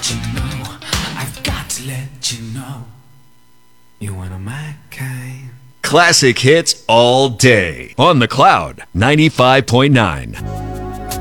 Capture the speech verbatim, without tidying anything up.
let you know. I've got to let you know. You're one of my kind. Classic hits all day on The Cloud ninety-five point nine.